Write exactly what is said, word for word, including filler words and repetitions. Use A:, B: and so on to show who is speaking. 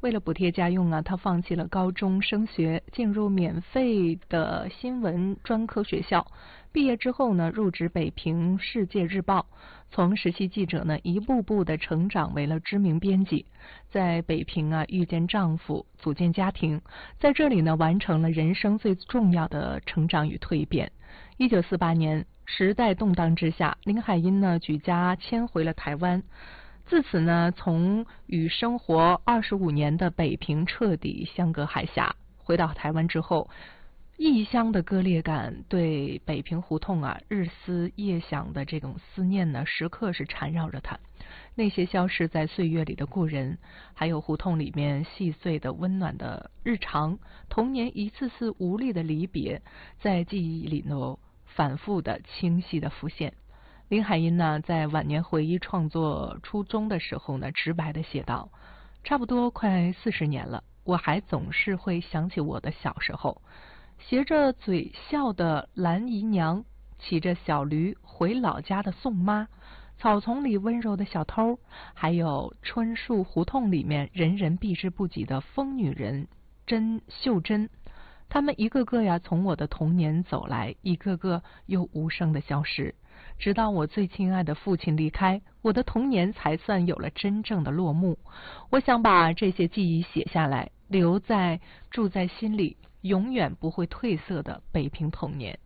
A: 为了补贴家用啊，他放弃了高中升学，进入免费的新闻专科学校。毕业之后呢，入职北平世界日报，从实习记者呢一步步的成长为了知名编辑。在北平啊，遇见丈夫，组建家庭，在这里呢，完成了人生最重要的成长与蜕变。一九四八年，时代动荡之下，林海音呢举家迁回了台湾。自此呢，从与生活二十五年的北平彻底相隔海峡。回到台湾之后，异乡的割裂感对北平胡同啊日思夜想的这种思念呢，时刻是缠绕着他。那些消失在岁月里的故人，还有胡同里面细碎的温暖的日常，童年一次次无力的离别，在记忆里呢反复的清晰的浮现。林海音呢，在晚年回忆创作初衷的时候呢，直白的写道：差不多快四十年了，我还总是会想起我的小时候，斜着嘴笑的蓝姨娘，骑着小驴回老家的宋妈，草丛里温柔的小偷，还有春树胡同里面人人避之不及的疯女人甄秀珍。他们一个个呀从我的童年走来，一个个又无声的消失，直到我最亲爱的父亲离开，我的童年才算有了真正的落幕。我想把这些记忆写下来，留在住在心里永远不会褪色的北平童年。